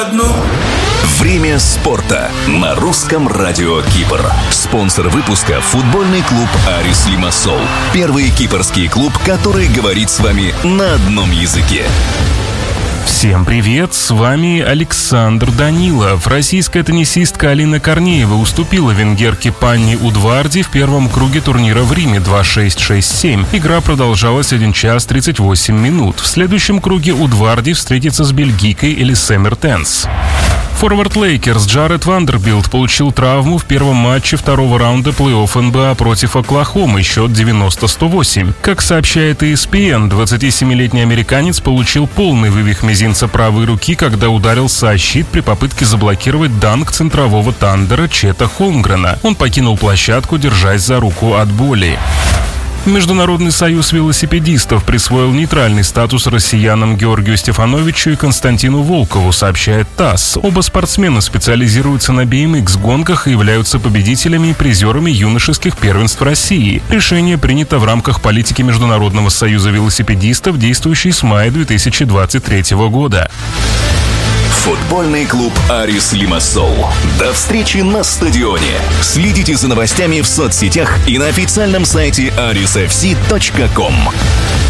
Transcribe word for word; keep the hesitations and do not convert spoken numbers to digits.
Время спорта на русском радио Кипр. Спонсор выпуска — футбольный клуб Арис Лимассол. Первый кипрский клуб, который говорит с вами на одном языке. Всем привет, с вами Александр Данилов. Российская теннисистка Алина Корнеева уступила венгерке Панни Удварди в первом круге турнира в Риме два шесть шесть семь. Игра продолжалась один час тридцать восемь минут. В следующем круге Удварди встретится с бельгийкой Элисе Мертенс. Форвард Лейкерс Джаред Вандербилт получил травму в первом матче второго раунда плей-офф эн бэ а против Оклахомы, счет девяносто сто восемь. Как сообщает и эс пи эн, двадцатисемилетний американец получил полный вывих мизинца правой руки, когда ударился о щит при попытке заблокировать данк центрового Тандера Чета Холмгрена. Он покинул площадку, держась за руку от боли. Международный союз велосипедистов присвоил нейтральный статус россиянам Георгию Стефановичу и Константину Волкову, сообщает ТАСС. Оба спортсмена специализируются на би эм икс-гонках и являются победителями и призерами юношеских первенств России. Решение принято в рамках политики Международного союза велосипедистов, действующей с мая две тысячи двадцать третьего года. Футбольный клуб Арис Лимассол. До встречи на стадионе. Следите за новостями в соцсетях и на официальном сайте арис эф си точка ком.